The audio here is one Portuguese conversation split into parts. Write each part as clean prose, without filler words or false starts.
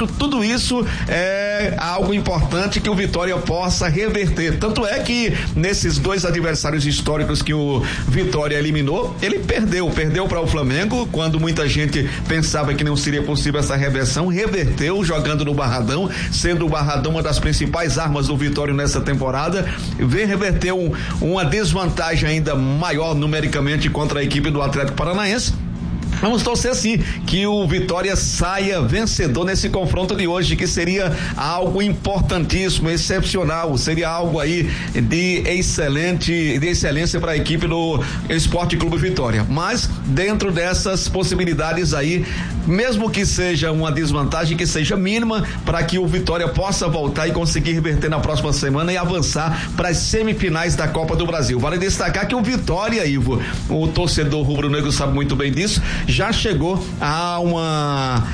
4, tudo isso é algo importante que o Vitória possa reverter. Tanto é que nesses 2 adversários históricos que o Vitória eliminou, ele perdeu para o Flamengo, quando muita gente pensava que não seria possível essa reversão, reverteu jogando no Barradão, sendo o Barradão uma das principais armas do Vitória nessa temporada, reverteu uma desvantagem ainda maior numericamente contra a equipe do Atlético Paranaense. Vamos torcer sim que o Vitória saia vencedor nesse confronto de hoje, que seria algo importantíssimo, excepcional, seria algo aí de excelência para a equipe do Esporte Clube Vitória. Mas dentro dessas possibilidades aí, mesmo que seja uma desvantagem, que seja mínima, para que o Vitória possa voltar e conseguir reverter na próxima semana e avançar para as semifinais da Copa do Brasil. Vale destacar que o Vitória, Ivo, o torcedor rubro-negro sabe muito bem disso, já chegou a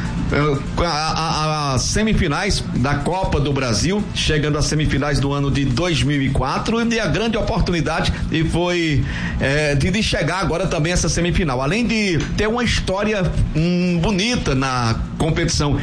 semifinais da Copa do Brasil, chegando às semifinais do ano de 2004, e a grande oportunidade foi de chegar agora também essa semifinal, além de ter uma história bonita na competição.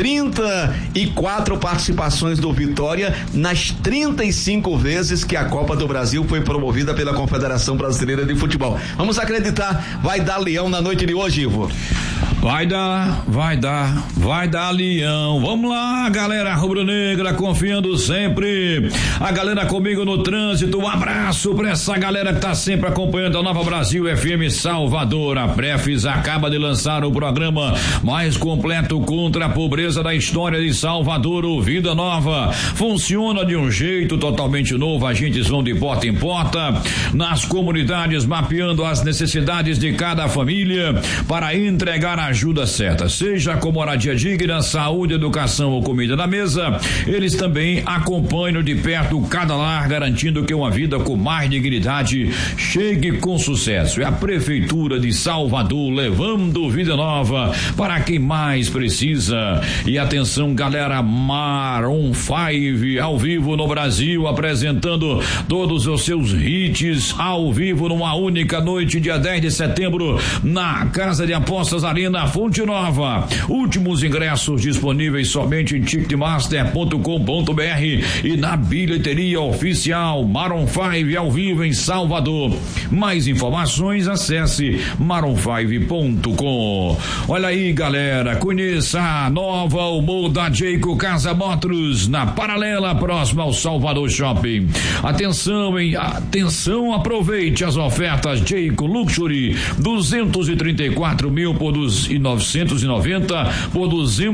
34 participações do Vitória nas 35 vezes que a Copa do Brasil foi promovida pela Confederação Brasileira de Futebol. Vamos acreditar, vai dar leão na noite de hoje, Ivo. Vai dar leão. Vamos lá, galera rubro-negra, confiando sempre. A galera comigo no trânsito, um abraço pra essa galera que tá sempre acompanhando a Nova Brasil FM Salvador. A Prefis acaba de lançar o programa mais completo contra a pobreza da história de Salvador, o Vida Nova. Funciona de um jeito totalmente novo. Agentes vão de porta em porta nas comunidades, mapeando as necessidades de cada família para entregar a ajuda certa, seja com moradia digna, saúde, educação ou comida na mesa. Eles também acompanham de perto cada lar, garantindo que uma vida com mais dignidade chegue com sucesso. É a Prefeitura de Salvador levando vida nova para quem mais precisa. E atenção, galera, Maroon 5 ao vivo no Brasil, apresentando todos os seus hits ao vivo numa única noite, dia 10 de setembro, na Casa de Apostas Arena Fonte Nova. Últimos ingressos disponíveis somente em ticketmaster.com.br e na bilheteria oficial. Maroon 5 ao vivo em Salvador. Mais informações, acesse maroon5.com. Olha aí, galera, conheça a nova humor da Jayco Casa Motors, na Paralela, próxima ao Salvador Shopping. Atenção, hein? Atenção, aproveite as ofertas Jayco Luxury, 234 mil por 990 por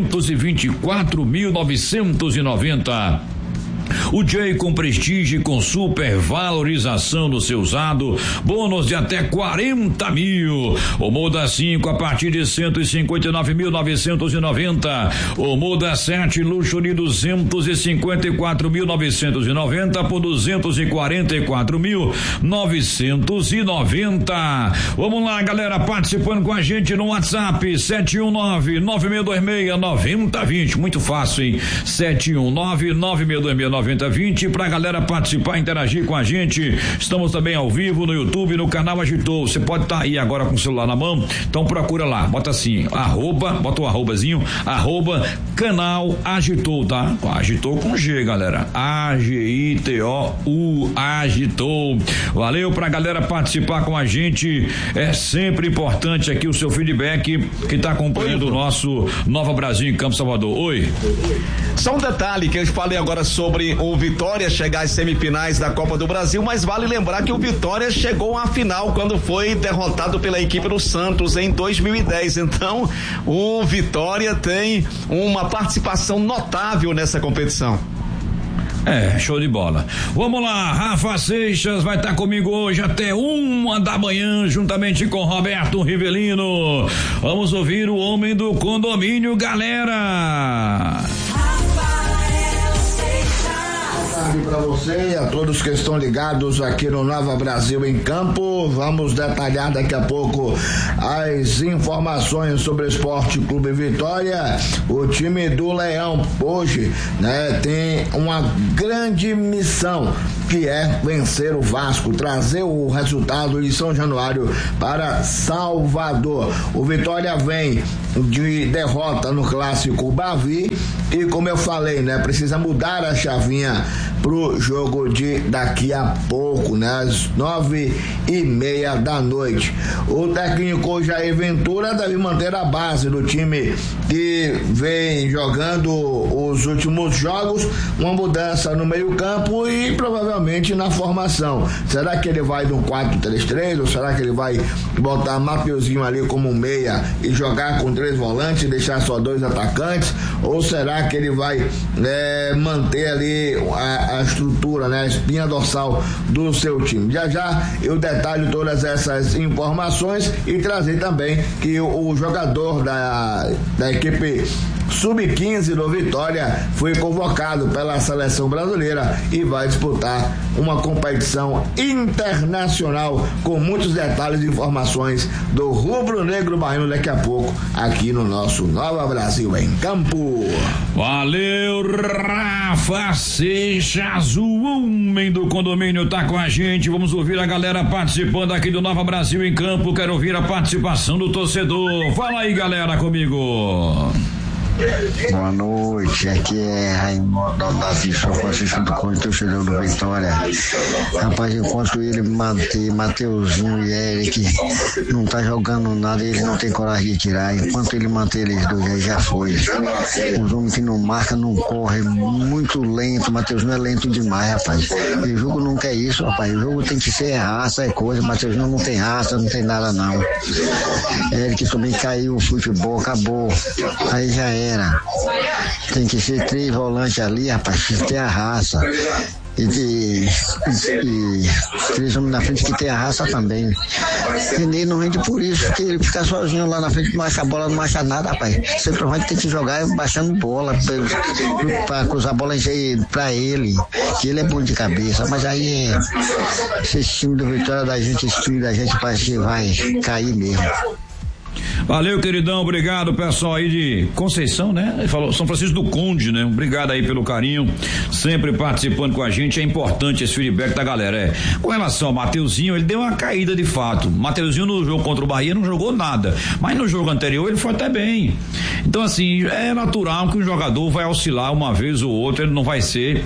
224.990. O Jayco Prestige com super valorização do seu usado, bônus de até 40 mil. O Moda 5 a partir de 159.990. O Moda 7 Luxury 254.990 por 244.990. Vamos lá, galera, participando com a gente no WhatsApp 719-9626-9020. Muito fácil, hein? 719-9626-9020 pra galera participar, interagir com a gente. Estamos também ao vivo no YouTube, no canal Agitou. Você pode estar aí agora com o celular na mão, então procura lá, bota assim, bota o arrobazinho, canal Agitou, tá? Agitou com G, galera. AGITOU, Agitou. Valeu pra galera participar com a gente. É sempre importante aqui o seu feedback que tá acompanhando o nosso Nova Brasil em Campo Salvador. Oi. Só um detalhe que eu falei agora sobre o Vitória chegar às semifinais da Copa do Brasil, mas vale lembrar que o Vitória chegou à final quando foi derrotado pela equipe do Santos em 2010. Então, o Vitória tem uma participação notável nessa competição. Show de bola. Vamos lá, Rafa Seixas vai estar comigo hoje até 1 da manhã, juntamente com Roberto Rivelino. Vamos ouvir o homem do condomínio, galera. Boa tarde, para você e a todos que estão ligados aqui no Nova Brasil em Campo. Vamos detalhar daqui a pouco as informações sobre o Esporte Clube Vitória. O time do Leão hoje, né, tem uma grande missão, que é vencer o Vasco, trazer o resultado de São Januário para Salvador. O Vitória vem de derrota no clássico Bavi e, como eu falei, né, precisa mudar a chavinha pro jogo de daqui a pouco, né, às 9:30 da noite. O técnico Jair Ventura deve manter a base do time que vem jogando os últimos jogos, uma mudança no meio-campo e provavelmente na formação. Será que ele vai no 4-3-3 ou será que ele vai botar Mateuzinho ali como um meia e jogar com 3 volantes e deixar só 2 atacantes? Ou será que ele vai manter ali a estrutura, né, a espinha dorsal do seu time? Já eu detalho todas essas informações e trazer também que o jogador da equipe Sub-15 do Vitória foi convocado pela seleção brasileira e vai disputar uma competição internacional, com muitos detalhes e informações do rubro-negro baiano daqui a pouco aqui no nosso Nova Brasil em Campo. Valeu, Rafa Seixas, o homem do condomínio, tá com a gente. Vamos ouvir a galera participando aqui do Nova Brasil em Campo. Quero ouvir a participação do torcedor. Fala aí, galera, comigo. Boa noite, aqui é Raimundo da São Francisco do Conde, torcedor do Vitória. Rapaz, enquanto ele manter Mateuzinho e Eric não tá jogando nada, ele não tem coragem de tirar. Enquanto ele manter eles dois aí, já foi. Os homens que não marcam, não correm, muito lento. Mateuzinho é lento demais, rapaz. E o jogo não quer isso, rapaz. O jogo tem que ser raça, é coisa. Mateuzinho não tem raça, não tem nada não. Eric também caiu, o futebol acabou. Aí já era. Tem que ser 3 volantes ali, rapaz, que tem a raça. E 3 homens na frente que tem a raça também. E ele não rende por isso, porque ele fica sozinho lá na frente, não acha a bola, não acha nada, rapaz. Sempre vai ter que jogar baixando bola, pra cruzar a bola pra ele, que ele é bom de cabeça. Mas aí, esse time do Vitória da gente, esse time da gente parece que vai cair mesmo. Valeu, queridão, obrigado, pessoal aí de Conceição, né? Ele falou São Francisco do Conde, né? Obrigado aí pelo carinho, sempre participando com a gente. É importante esse feedback da galera. Com relação ao Mateuzinho, ele deu uma caída de fato. Mateuzinho no jogo contra o Bahia não jogou nada, mas no jogo anterior ele foi até bem. Então, assim, é natural que um jogador vai oscilar uma vez ou outra, ele não vai ser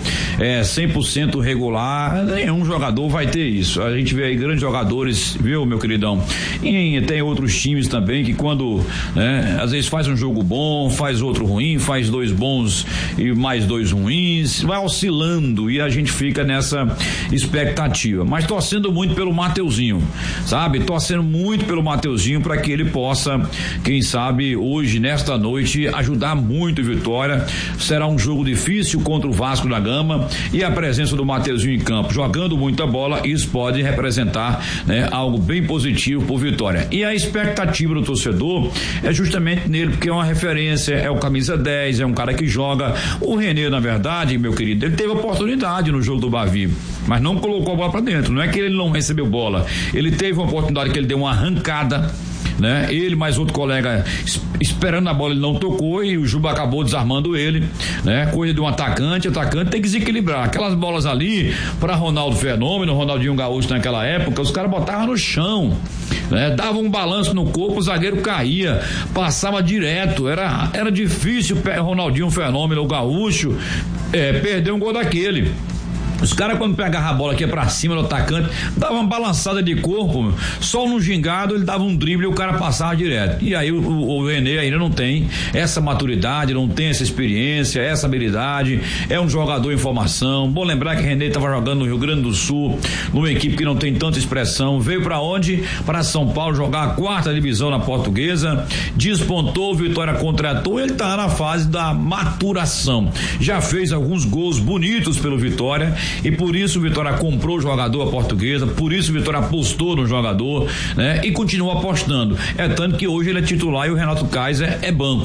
100% regular. Nenhum jogador vai ter isso. A gente vê aí grandes jogadores, viu, meu queridão? E tem outros times também que quando, né, às vezes faz um jogo bom, faz outro ruim, faz 2 bons e mais 2 ruins, vai oscilando e a gente fica nessa expectativa, mas torcendo muito pelo Mateuzinho, sabe? Torcendo muito pelo Mateuzinho para que ele possa, quem sabe, hoje, nesta noite, ajudar muito o Vitória. Será um jogo difícil contra o Vasco da Gama e a presença do Mateuzinho em campo, jogando muita bola, isso pode representar, né, algo bem positivo pro Vitória. E a expectativa do torcedor é justamente nele, porque é uma referência, é o camisa 10, é um cara que joga. O Renê, na verdade, meu querido, ele teve oportunidade no jogo do Bavi, mas não colocou a bola pra dentro. Não é que ele não recebeu bola, ele teve uma oportunidade que ele deu uma arrancada, né? Ele mais outro colega esperando a bola, ele não tocou e o Juba acabou desarmando ele, né? Coisa de um atacante tem que desequilibrar. Aquelas bolas ali para Ronaldo Fenômeno, Ronaldinho Gaúcho naquela época, os caras botavam no chão, né? Dava um balanço no corpo, o zagueiro caía, passava direto, era difícil Ronaldinho Fenômeno, o Gaúcho, perder um gol daquele. Os caras, quando pegavam a bola aqui pra cima do atacante, davam uma balançada de corpo, só no gingado ele dava um drible e o cara passava direto. E aí o Renê ainda não tem essa maturidade, não tem essa experiência, essa habilidade, é um jogador em formação. Bom lembrar que o Renê estava jogando no Rio Grande do Sul, numa equipe que não tem tanta expressão, veio pra onde? Para São Paulo jogar a 4ª divisão na Portuguesa, despontou, o Vitória contratou, ele tá na fase da maturação, já fez alguns gols bonitos pelo Vitória. E por isso o Vitória comprou o jogador a Portuguesa, por isso o Vitória apostou no jogador, né? E continua apostando. É tanto que hoje ele é titular e o Renato Kaiser é banco.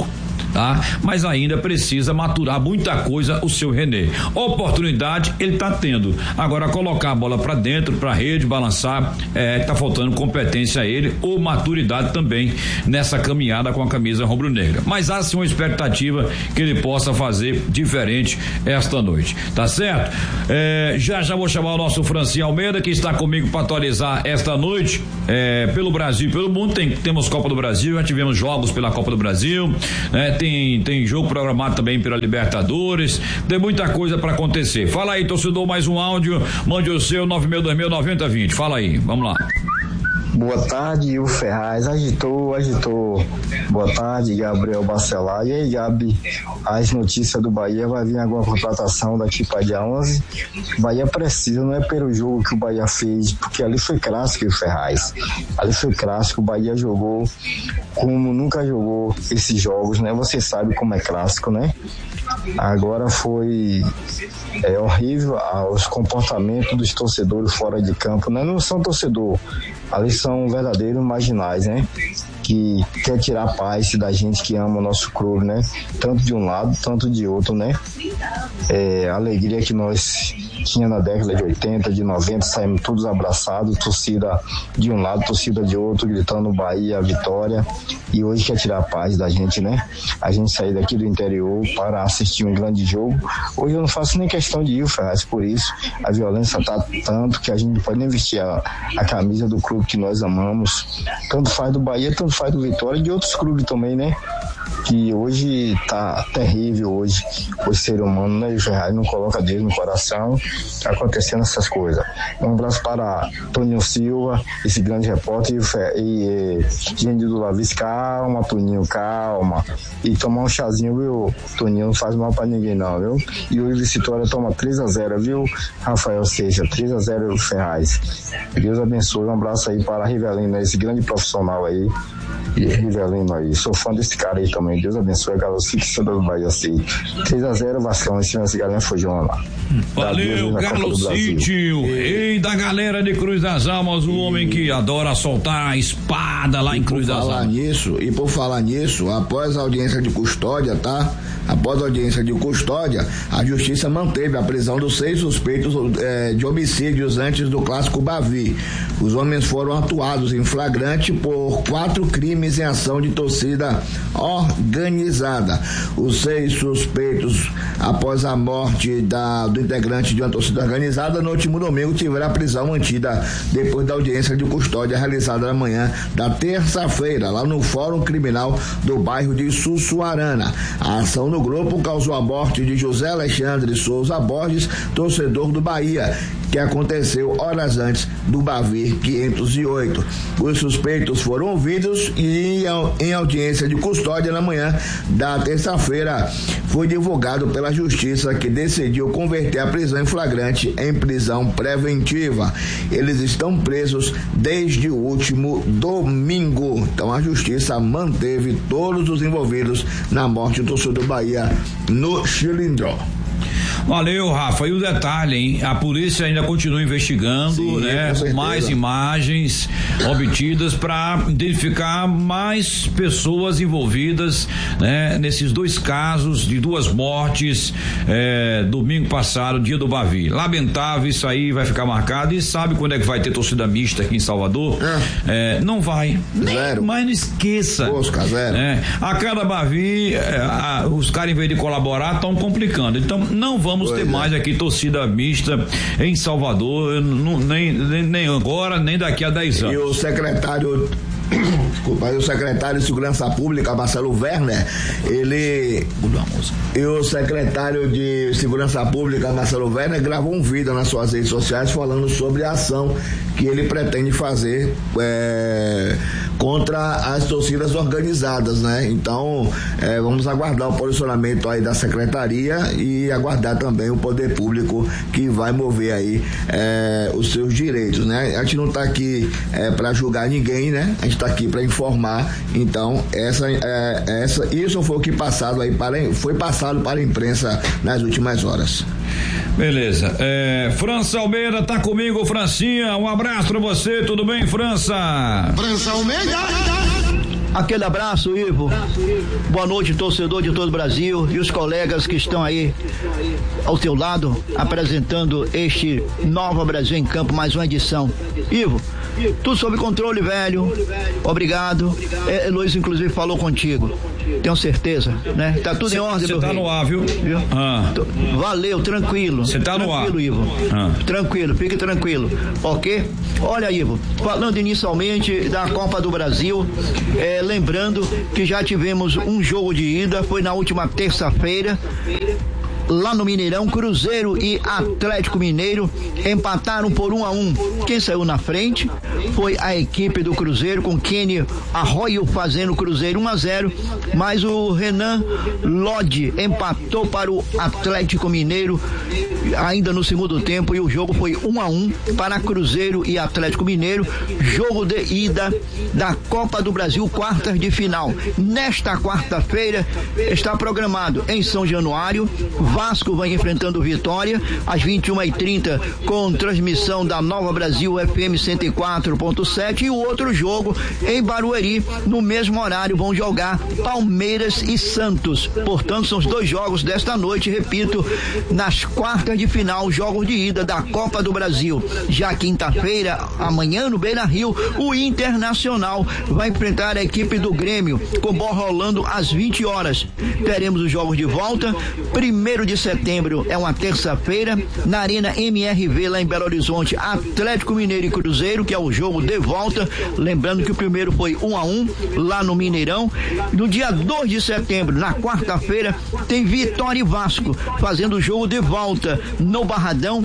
tá? Mas ainda precisa maturar muita coisa o seu René. Oportunidade ele tá tendo. Agora colocar a bola para dentro, para rede, balançar, tá faltando competência a ele ou maturidade também nessa caminhada com a camisa rubro-negra. Mas há sim uma expectativa que ele possa fazer diferente esta noite, tá certo? Já vou chamar o nosso Francinho Almeida, que está comigo para atualizar esta noite, pelo Brasil e pelo mundo. Temos Copa do Brasil, já tivemos jogos pela Copa do Brasil, né? Tem jogo programado também pela Libertadores, tem muita coisa para acontecer. Fala aí, torcedor, mais um áudio, mande o seu 96209020, fala aí, vamos lá. Boa tarde, o Ferraz, agitou. Boa tarde, Gabriel Bacelar. E aí, Gabi, as notícias do Bahia, vai vir alguma contratação daqui para dia 11? O Bahia precisa, não é pelo jogo que o Bahia fez, porque ali foi clássico, o Ferraz. Ali foi clássico, o Bahia jogou como nunca jogou esses jogos, né? Você sabe como é clássico, né? Agora foi horrível os comportamentos dos torcedores fora de campo, né? Não são torcedor, ali são verdadeiros marginais, né? Que quer tirar a paz da gente que ama o nosso clube, né? Tanto de um lado, tanto de outro, né? A alegria que nós tinha na década de 80, de 90, saímos todos abraçados, torcida de um lado, torcida de outro, gritando Bahia, vitória, e hoje quer tirar a paz da gente, né? A gente sair daqui do interior para assistir um grande jogo. Hoje eu não faço nem questão de ir, Ferraz, por isso a violência tá tanto que a gente não pode nem vestir a camisa do clube que nós amamos, tanto faz do Bahia, tanto faz do Vitória e de outros clubes também, né? Que hoje tá terrível hoje o ser humano, né? O Ferraz não coloca Deus no coração, tá acontecendo essas coisas. Um abraço para Toninho Silva, esse grande repórter, e gente do Lavis, calma, Toninho, calma, e tomar um chazinho, viu, Toninho, não faz mal para ninguém não, viu? E hoje o Vitória toma 3-0, viu, Rafael Seixas, 3-0 o Ferraz. Deus abençoe, um abraço aí para Rivelino, esse grande profissional aí, e Rivelino aí, sou fã desse cara aí também. Deus abençoe a galera do Bahia assim. 3-0 Vascão, em cima desse galera Fujona lá. Valeu, Carlos Cítio, rei da galera de Cruz das Almas, o homem que adora soltar a espada lá em Cruz das Almas. E por falar nisso, após a audiência de custódia, tá? Após a audiência de custódia, a justiça manteve a prisão dos 6 suspeitos de homicídios antes do clássico Bavi. Os homens foram atuados em flagrante por 4 crimes em ação de torcida organizada. Os 6 suspeitos, após a morte do integrante de uma torcida organizada, no último domingo tiveram a prisão mantida depois da audiência de custódia realizada na manhã da terça-feira, lá no Fórum Criminal do bairro de Sussuarana. A ação no grupo causou a morte de José Alexandre Souza Borges, torcedor do Bahia, que aconteceu horas antes do Bavi 508. Os suspeitos foram ouvidos e em audiência de custódia na manhã da terça-feira foi divulgado pela Justiça, que decidiu converter a prisão em flagrante em prisão preventiva. Eles estão presos desde o último domingo. Então a Justiça manteve todos os envolvidos na morte do torcedor do Bahia no Chilindró. Valeu, Rafa. E o detalhe, hein? A polícia ainda continua investigando, sim, né? Com mais imagens obtidas para identificar mais pessoas envolvidas, né? Nesses 2 casos de 2 mortes, domingo passado, dia do Bavi. Lamentável, isso aí vai ficar marcado. E sabe quando é que vai ter torcida mista aqui em Salvador? Não vai. Zero. Mas não esqueça. Oscar, zero. A cada Bavi, os caras, em vez de colaborar, estão complicando. Então, não vamos ter mais aqui torcida mista em Salvador, nem agora, nem daqui a 10 anos. E o secretário o secretário de Segurança Pública, Marcelo Werner, e o secretário de Segurança Pública, Marcelo Werner, gravou um vídeo nas suas redes sociais falando sobre a ação que ele pretende fazer contra as torcidas organizadas, né? Então, vamos aguardar o posicionamento aí da secretaria e aguardar também o poder público que vai mover aí os seus direitos, né? A gente não está aqui para julgar ninguém, né? A gente está aqui para informar. Então, isso foi o que foi passado para a imprensa nas últimas horas. Beleza. França Almeida tá comigo, Francinha. Um abraço pra você, tudo bem, França? França Almeida! Aquele abraço, Ivo. Boa noite, torcedor de todo o Brasil e os colegas que estão aí ao teu lado apresentando este Nova Brasil em Campo, mais uma edição. Ivo, tudo sob controle, velho. Obrigado. Luiz, inclusive, falou contigo. Tenho certeza, né? Tá tudo em ordem, meu Você tá no ar, viu? Valeu, tranquilo. Você tá no ar. Tranquilo, Ivo. Tranquilo, fique tranquilo. Ok? Olha, Ivo, falando inicialmente da Copa do Brasil, lembrando que já tivemos um jogo de ida, foi na última terça-feira, lá no Mineirão. Cruzeiro e Atlético Mineiro empataram por 1-1. Quem saiu na frente foi a equipe do Cruzeiro, com Kenny Arroio fazendo o Cruzeiro 1-0, mas o Renan Lodge empatou para o Atlético Mineiro ainda no segundo tempo, e o jogo foi 1-1 para Cruzeiro e Atlético Mineiro, jogo de ida da Copa do Brasil, quartas de final. Nesta quarta-feira está programado em São Januário, Vasco vai enfrentando o Vitória às 21h30, com transmissão da Nova Brasil FM 104.7, e o outro jogo em Barueri, no mesmo horário, vão jogar Palmeiras e Santos. Portanto, são os dois jogos desta noite, repito, nas quartas de final, jogos de ida da Copa do Brasil. Já quinta-feira, amanhã no Beira-Rio, o Internacional vai enfrentar a equipe do Grêmio, com bola rolando às 20 horas. Teremos os jogos de volta. 1º de setembro é uma terça-feira, na Arena MRV, lá em Belo Horizonte, Atlético Mineiro e Cruzeiro, que é o jogo de volta. Lembrando que o primeiro foi 1-1 lá no Mineirão. No dia 2 de setembro, na quarta-feira, tem Vitória e Vasco fazendo o jogo de volta no Barradão,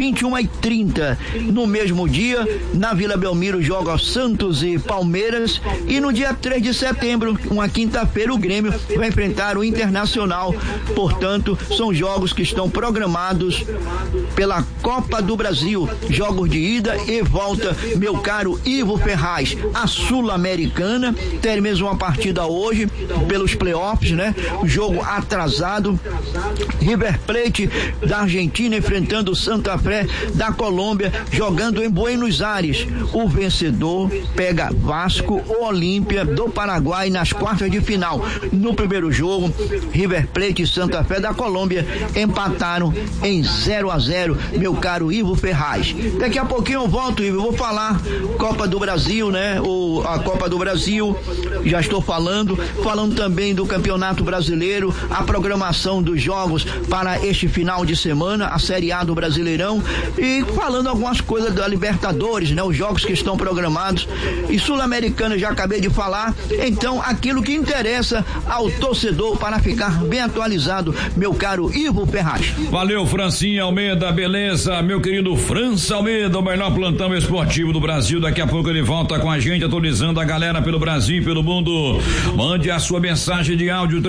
21h30. No mesmo dia, na Vila Belmiro, joga Santos e Palmeiras. E no dia 3 de setembro, uma quinta-feira, o Grêmio vai enfrentar o Internacional. Portanto, são jogos que estão programados pela Copa do Brasil, jogos de ida e volta, meu caro Ivo Ferraz. A Sul-Americana, teremos uma partida hoje pelos playoffs, né? Jogo atrasado, River Plate da Argentina enfrentando Santa Fé da Colômbia, jogando em Buenos Aires. O vencedor pega Vasco ou Olímpia do Paraguai nas quartas de final. No primeiro jogo, River Plate e Santa Fé da Colômbia empataram em 0-0, meu caro Ivo Ferraz. Daqui a pouquinho eu volto, Ivo, vou falar Copa do Brasil, né? A Copa do Brasil, já estou falando também do Campeonato Brasileiro, a programação dos jogos para este final de semana, a Série A do Brasileirão, e falando algumas coisas da Libertadores, né? Os jogos que estão programados, e Sul-Americana já acabei de falar. Então, aquilo que interessa ao torcedor para ficar bem atualizado, meu caro Ivo Ferraz. Valeu, Francinha Almeida, beleza, meu querido França Almeida, o melhor plantão esportivo do Brasil. Daqui a pouco ele volta com a gente, atualizando a galera pelo Brasil e pelo mundo. Mande a sua mensagem de áudio,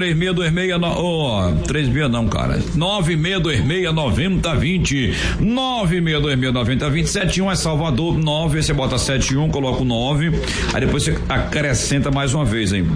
3626 não, cara, 96269020, 96269020, 71 é Salvador, 9, você bota 71, coloca o 9, aí depois você acrescenta mais uma vez, hein,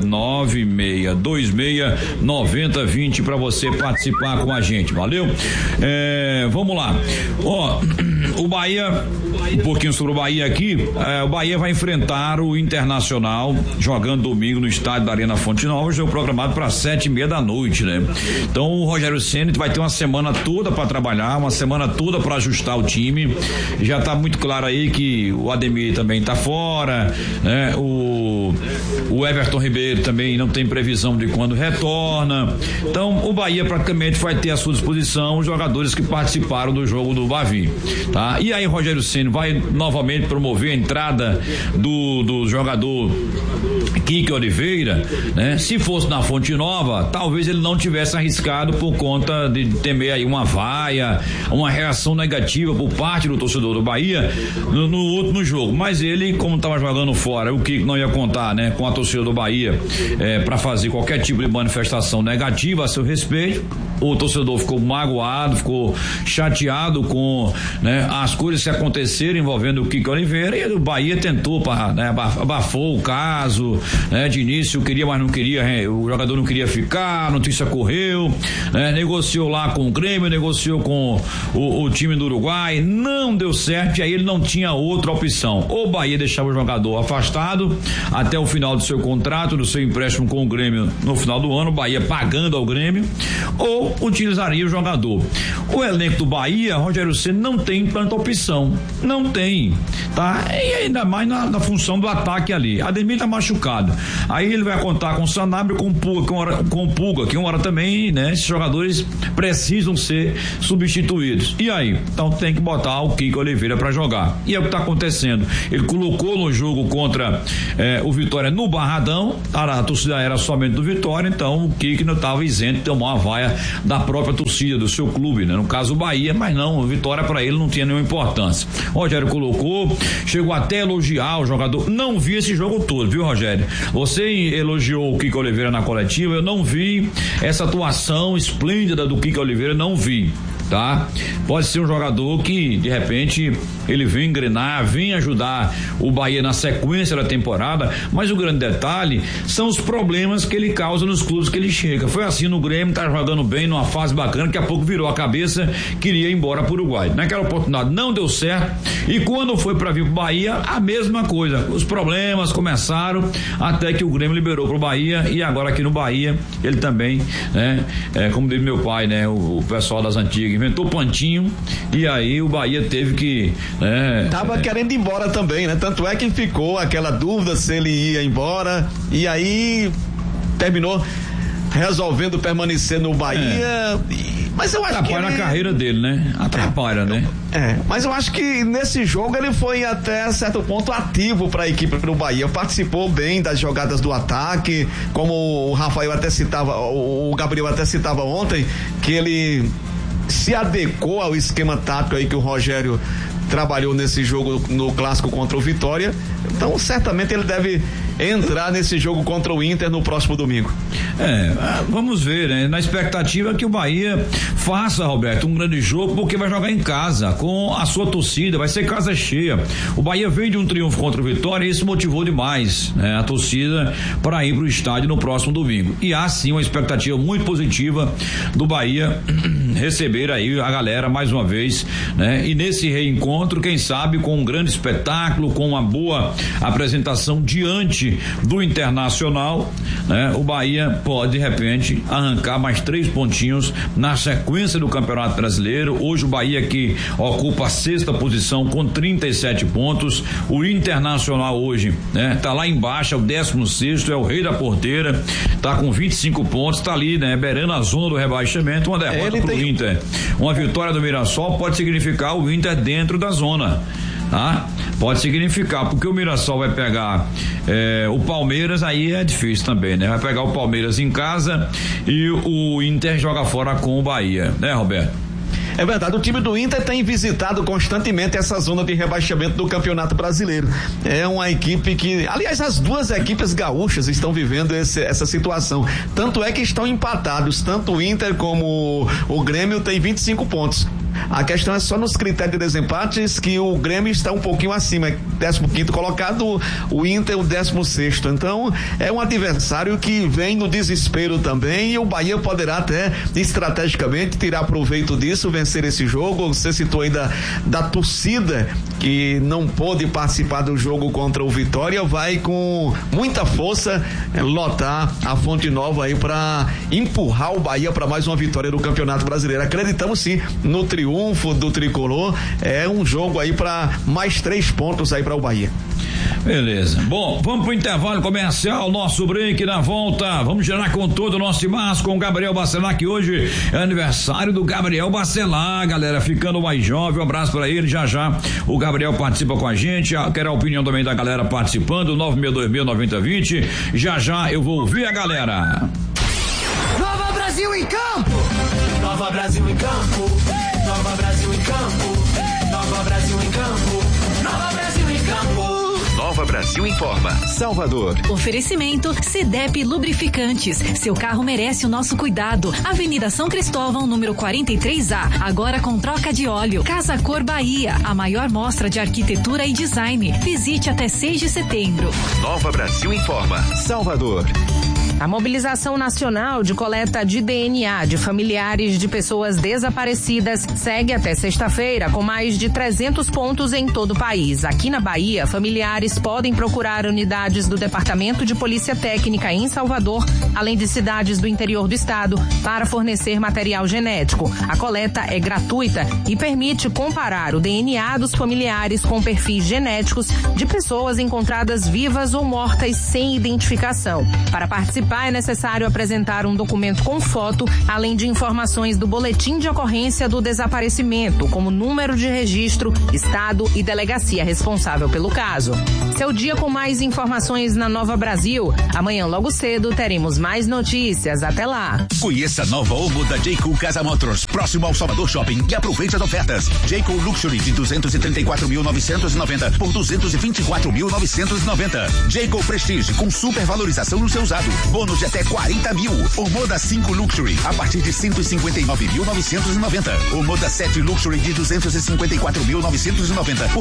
96269020, pra você participar com a gente, valeu? Vamos lá, o Bahia, um pouquinho sobre o Bahia aqui, o Bahia vai enfrentar o Internacional, jogando domingo no estádio da Arena Fonte Nova, jogo programado para 7h30 da noite, né? Então o Rogério Ceni vai ter uma semana toda para trabalhar, uma semana toda para ajustar o time. Já tá muito claro aí que o Ademir também tá fora, né? O Everton Ribeiro também não tem previsão de quando retorna. Então o Bahia praticamente vai ter à sua disposição os jogadores que participaram do jogo do Bavi, tá? E aí o Rogério Ceni vai novamente promover a entrada do jogador Kike Oliveira, né? Se fosse na Fonte Nova, talvez ele não tivesse arriscado por conta de temer aí uma vaia, uma reação negativa por parte do torcedor do Bahia no último jogo, mas ele, como estava jogando fora, o Kike não ia contar, né, com a torcida do Bahia para fazer qualquer tipo de manifestação negativa a seu respeito. O torcedor ficou magoado, ficou chateado com, né, as coisas que aconteceram envolvendo o Kiko Oliveira, e o Bahia tentou, né, abafou o caso, né, de início queria, mas não queria, o jogador não queria ficar, a notícia correu, né, negociou lá com o Grêmio, negociou com o time do Uruguai, não deu certo, e aí ele não tinha outra opção, ou o Bahia deixava o jogador afastado até o final do seu contrato, do seu empréstimo com o Grêmio no final do ano, o Bahia pagando ao Grêmio, ou utilizaria o jogador. O elenco do Bahia, Rogério Ceni, não tem tanta opção, não tem, tá? E ainda mais na função do ataque ali. Ademir tá machucado, aí ele vai contar com o Sanabria, com o Pulga, que uma hora também, né, esses jogadores precisam ser substituídos, e aí? Então tem que botar o Kiko Oliveira para jogar, e é o que tá acontecendo. Ele colocou no jogo contra o Vitória no Barradão, a torcida era somente do Vitória, então o Kiko não estava isento de tomar uma vaia da própria torcida, do seu clube, né? No caso o Bahia, mas não, o Vitória para ele não tinha nenhuma importância. O Rogério colocou, chegou até a elogiar o jogador, não vi esse jogo todo, viu, Rogério? Você elogiou o Kiko Oliveira na coletiva, eu não vi essa atuação esplêndida do Kiko Oliveira, não vi, tá? Pode ser um jogador que de repente ele vem engrenar, vem ajudar o Bahia na sequência da temporada, mas o grande detalhe são os problemas que ele causa nos clubes que ele chega. Foi assim no Grêmio, tá jogando bem, numa fase bacana, daqui a pouco virou a cabeça, queria ir embora pro Uruguai. Naquela oportunidade não deu certo, e quando foi para vir pro Bahia, a mesma coisa, os problemas começaram até que o Grêmio liberou pro Bahia, e agora aqui no Bahia ele também, né, como diz meu pai, né, o pessoal das antigas, inventou pontinho, e aí o Bahia teve que, tava querendo ir embora também, né? Tanto é que ficou aquela dúvida se ele ia embora, e aí terminou resolvendo permanecer no Bahia. Mas eu acho que atrapalha a carreira dele, né? Atrapalha, né? Mas eu acho que nesse jogo ele foi até certo ponto ativo para a equipe do Bahia, participou bem das jogadas do ataque, como o Rafael até citava, o Gabriel até citava ontem, que ele se adequou ao esquema tático aí que o Rogério trabalhou nesse jogo no clássico contra o Vitória, então certamente ele deve entrar nesse jogo contra o Inter no próximo domingo. Vamos ver, né? Na expectativa que o Bahia faça, Roberto, um grande jogo, porque vai jogar em casa, com a sua torcida, vai ser casa cheia. O Bahia veio de um triunfo contra o Vitória e isso motivou demais, né, a torcida para ir pro estádio no próximo domingo. E há sim uma expectativa muito positiva do Bahia receber aí a galera mais uma vez, né? E nesse reencontro, quem sabe com um grande espetáculo, com uma boa apresentação diante do Internacional, né? O Bahia pode de repente arrancar mais 3 pontinhos na sequência do Campeonato Brasileiro. Hoje o Bahia que ocupa a 6ª posição com 37 pontos, o Internacional hoje, né, tá lá embaixo, é o 16º, é o rei da porteira, tá com 25 pontos, tá ali, né, beirando a zona do rebaixamento. Uma derrota pro Inter, uma vitória do Mirassol pode significar o Inter dentro da zona, tá? Pode significar, porque o Mirassol vai pegar o Palmeiras, aí é difícil também, né? Vai pegar o Palmeiras em casa e o Inter joga fora com o Bahia, né, Roberto? É verdade, o time do Inter tem visitado constantemente essa zona de rebaixamento do Campeonato Brasileiro. É uma equipe que, aliás, as duas equipes gaúchas estão vivendo essa situação. Tanto é que estão empatados, tanto o Inter como o Grêmio tem 25 pontos. A questão é só nos critérios de desempates que o Grêmio está um pouquinho acima, 15º colocado, o Inter o 16º. Então é um adversário que vem no desespero também, e o Bahia poderá até estrategicamente tirar proveito disso, vencer esse jogo. Você citou aí da torcida que não pôde participar do jogo contra o Vitória, vai com muita força lotar a Fonte Nova aí para empurrar o Bahia para mais uma vitória do Campeonato Brasileiro. Acreditamos sim no triunfo do tricolor, é um jogo aí para mais 3 pontos aí para o Bahia. Beleza. Bom, vamos pro intervalo comercial, nosso break. Na volta, vamos gerar com todo o nosso timaço com o Gabriel Bacelar, que hoje é aniversário do Gabriel Bacelar, galera, ficando mais jovem. Um abraço para ele. Já o Gabriel participa com a gente. Quero a opinião também da galera participando, 96269020. Já eu vou ouvir a galera. Nova Brasil em campo! Nova Brasil em campo! Nova Brasil em campo! Nova Brasil em campo! Nova Brasil em campo! Nova Brasil Informa, Salvador. Oferecimento CDEP Lubrificantes. Seu carro merece o nosso cuidado. Avenida São Cristóvão, número 43A. Agora com troca de óleo. Casa Cor Bahia. A maior mostra de arquitetura e design. Visite até 6 de setembro. Nova Brasil Informa, Salvador. A mobilização nacional de coleta de DNA de familiares de pessoas desaparecidas segue até sexta-feira, com mais de 300 pontos em todo o país. Aqui na Bahia, familiares podem procurar unidades do Departamento de Polícia Técnica em Salvador, além de cidades do interior do estado, para fornecer material genético. A coleta é gratuita e permite comparar o DNA dos familiares com perfis genéticos de pessoas encontradas vivas ou mortas sem identificação. Para participar, é necessário apresentar um documento com foto, além de informações do boletim de ocorrência do desaparecimento, como número de registro, estado e delegacia responsável pelo caso. Seu dia com mais informações na Nova Brasil. Amanhã, logo cedo, teremos mais notícias. Até lá. Conheça a nova Omo da Jayco Casa Motors, próximo ao Salvador Shopping, e aproveite as ofertas. Jayco Luxury de 234.990 por 224.990. Jayco Prestige com supervalorização no seu usado. Bônus de até 40 mil. O Moda 5 Luxury a partir de 159.990. O Moda 7 Luxury de 254.990 por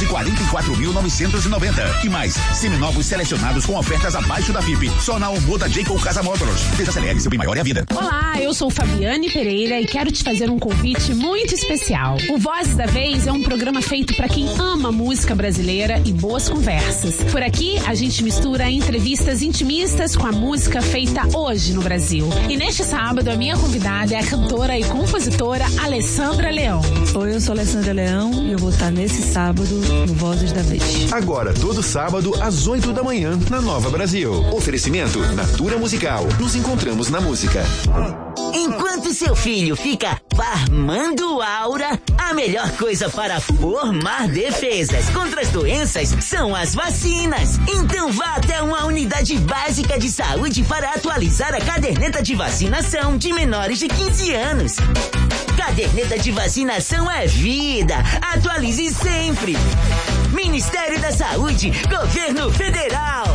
244.990. E mais, seminovos selecionados com ofertas abaixo da FIP. Só na Moda Jayco Casa Motors. Desacelere, seu bem maior é a vida. Olá, eu sou Fabiane Pereira e quero te fazer um convite muito especial. O Vozes da Vez é um programa feito para quem ama música brasileira e boas conversas. Por aqui, a gente mistura entrevistas intimistas com a música feita hoje no Brasil. E neste sábado, a minha convidada é a cantora e compositora Alessandra Leão. Oi, eu sou Alessandra Leão e eu vou estar nesse sábado no Vozes da Vez. Agora, todo sábado, às 8 da manhã, na Nova Brasil. Oferecimento Natura Musical. Nos encontramos na música. Enquanto seu filho fica farmando aura, a melhor coisa para formar defesas contra as doenças são as vacinas. Então vá até uma unidade básica de saúde para atualizar a caderneta de vacinação de menores de 15 anos. Caderneta de vacinação é vida. Atualize sempre. Ministério da Saúde, Governo Federal.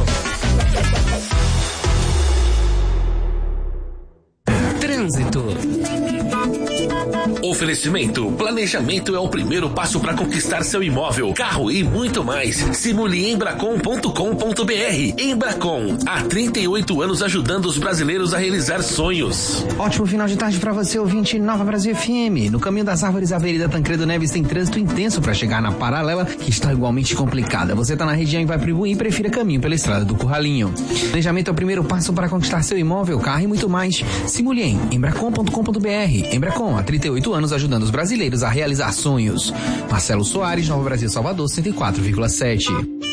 Trânsito. Oferecimento: planejamento é o primeiro passo para conquistar seu imóvel, carro e muito mais. Simule embracon.com.br. Embracon, há 38 anos ajudando os brasileiros a realizar sonhos. Ótimo final de tarde para você, ouvinte Nova Brasil FM. No caminho das árvores, a Avenida Tancredo Neves tem trânsito intenso para chegar na Paralela, que está igualmente complicada. Você está na região e vai para Ibuí, prefira caminho pela Estrada do Curralinho. Planejamento é o primeiro passo para conquistar seu imóvel, carro e muito mais. Simule em embracon.com.br. Embracon, há 38 anos ajudando os brasileiros a realizar sonhos. Marcelo Soares, Nova Brasil, Salvador, 104,7.